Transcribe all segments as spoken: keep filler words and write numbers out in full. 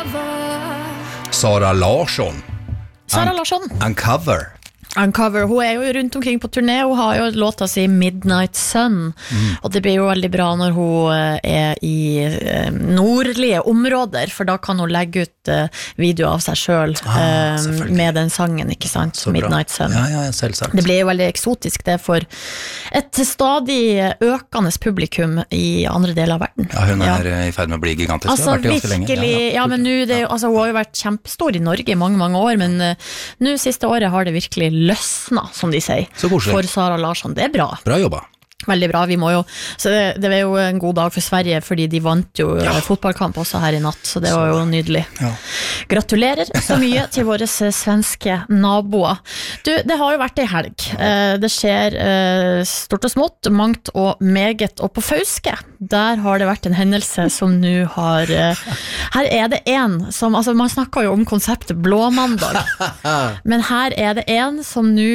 Sara Larsson. Sara Larsson. Uncover. Uncover, hun er jo rundt omkring på turné. Hun har jo låta si Midnight Sun, mm. og det blir jo veldig bra når hun er i nordlige områder, for da kan hun legge ut video av seg selv ah, um, med den sangen, ikke sant? Midnight Sun. Ja, ja, selvsagt. Det blir jo veldig eksotisk det for et stadig økende publikum i andre deler av verden. Ja, hun er ja. I ferd med å bli gigantisk. Altså virkelig, ja, ja. ja, men nu, det, ja. altså, hun har jo vært kjempestor i Norge i mange, mange år, men uh, nå siste året har det virkelig løsna, som de sier, for Sara Larsson. Det er bra. Bra jobba. Veldig bra, vi må jo så det, det var jo en god dag for Sverige, fordi de vant jo ja. fotballkamp også her i natt, så det var jo nydelig. Ja. Gratulerer så mye til våre svenske naboer. Du, det har jo vært en helg. Det skjer stort og smått, mangt og meget, og på Fauske, der har det vært en hendelse som nå har her er det en som, altså man snakker jo om konseptet blåmandag, men her er det en som nå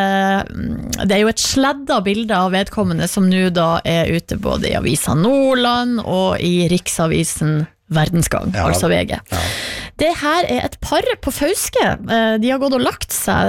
det er jo et sledda bilde av vedkommende som nu da er ute både i Avisa Nordland og i Riksavisen Verdensgang, ja, altså V G. Ja. Det her er et par på Fauske. De har gått og lagt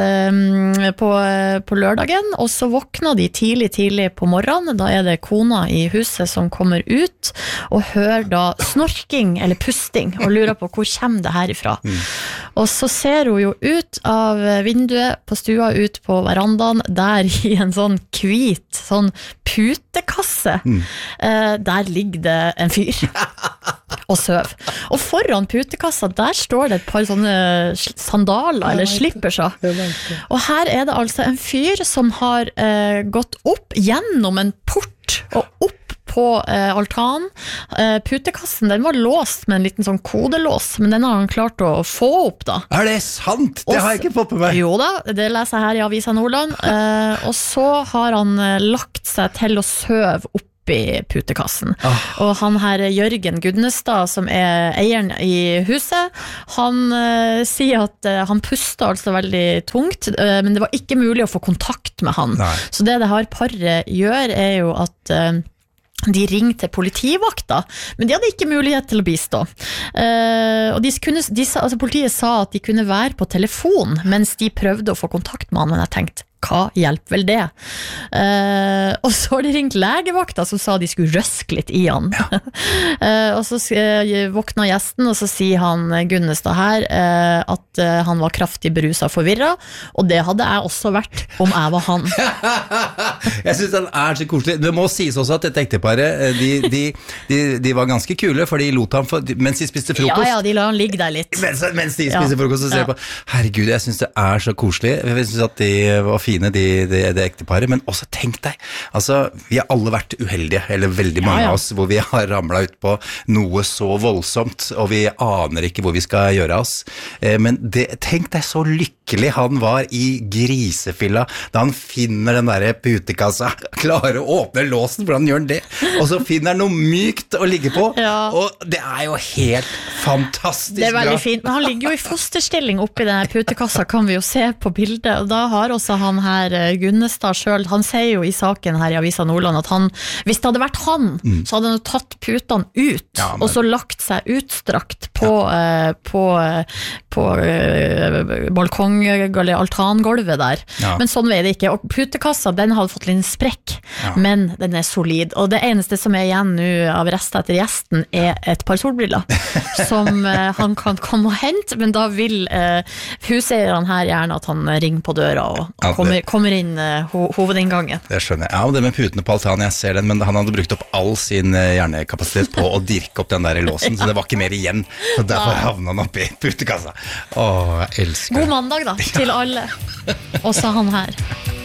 seg på, på lørdagen, og så våkna de tidlig, tidlig på morgenen. Da er det kona i huset som kommer ut og hører da snorking eller pusting og lurer på hvor kommer det her ifra. Mm. Og så ser hun jo ut av vinduet på stua, ut på verandaen, der i en sånn hvit, sånn putekasse. Mm. Der ligger det en fyr og søv. Og foran putekassa, der står det et par sånne sandaler, eller slipperser. Og her er det altså en fyr som har eh, gått opp gjennom en port og opp på eh, altanen. Eh, putekassen, den var låst med en liten sånn kodelås, men den har han klart å få opp da. Er det sant? Det har jeg ikke fått på meg. Jo da, det leser jeg her i Avisa Nordland. Eh, og så har han eh, lagt seg til å søve opp i putekassen. Oh. Og han her Jørgen Gudnestad, som er eieren i huset, han uh, sier at uh, han puster altså veldig tungt, uh, men det var ikke mulig å få kontakt med han. Nei. Så det det her paret gjør er jo at uh, de ringte politivakta, men de hadde ikke mulighet til å bistå. Uh, og de kunne, de, altså politiet sa at de kunne være på telefon mens de prøvde å få kontakt med han, men jeg tenkte, hva hjelper vel det? Uh, og så har de ringt legevakta som sa de skulle røske litt i han. Ja. uh, og så uh, våkna gjesten, og så sier han Gunnestad her uh, at uh, han var kraftig beruset og forvirret, og det hadde jeg også vært om jeg var han. Jeg synes han er så koselig. Det må sies også at dette ekteparet, de, de, de, de var ganske kule, for de lot ham for, mens de spiste frokost. Ja, ja, de la han ligge der litt. Mens, mens de spiste ja. frokost, så ser jeg ja. på, herregud, jeg synes det er så koselig. Jeg synes at de var fine, de, de, det ekteparet, men også tenk deg, altså, vi har alle vært uheldige, eller veldig mange ja, ja. av oss, hvor vi har ramlet ut på noe så voldsomt, og vi aner ikke hvor vi skal gjøre oss. Eh, men det, tenk deg så lykkelig han var i grisefilla, da han finner den der putekassa, klarer å åpne låsen, hvordan gjør han det? Og så finner han noe mykt å ligge på, ja. og det er jo helt fantastisk bra. Det er veldig bra. Fint, men han ligger jo i fosterstilling oppi denne putekassa, kan vi jo se på bildet, og da har også han her Gunnestad selv, han sier jo i saken her i Avisa Nordland at han, hvis det hadde vært han, mm. så hadde han tatt putene ut, ja, men... og så lagt seg utstrakt på, ja. uh, på, uh, på uh, balkong, eller altangolvet der. Ja. Men sånn er det ikke. Og putekassa, den hadde fått litt sprekk, ja. men den er solid. Og det eneste som er igjen nå av rester etter gjesten er et par solbriller, som uh, han kan komme og hente, men da vil uh, huseierne her gjerne at han ringer på døra og, og kommer kommer inn uh, ho- hovedinngangen. Det skjønner jeg. Ja, og det med putene på altanen, jeg ser den, men han hadde brukt opp all sin uh, hjernekapasitet på å dirke opp den der i låsen, ja. så det var ikke mer igjen. Så derfor ja. havnet han opp i putekassa. Åh, jeg elsker det. God mandag da, til alle. Også han her.